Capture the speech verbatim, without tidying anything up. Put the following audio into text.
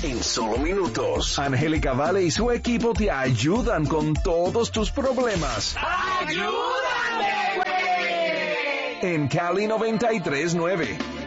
en solo minutos. Angélica Vale y su equipo te ayudan con todos tus problemas. ¡Ayúdame, güey! En Cali noventa y tres nueve.